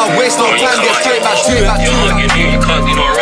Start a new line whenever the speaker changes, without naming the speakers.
waste no time, get straight back to it.
You can't, you know,